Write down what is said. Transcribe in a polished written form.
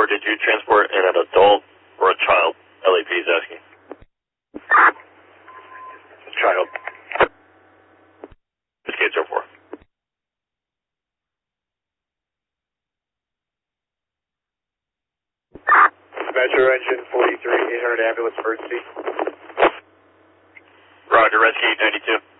4, did you transport an adult or a child? LAP is asking. Child. Escape 04. Metro engine 43, 800 ambulance emergency. Roger, rescue 92.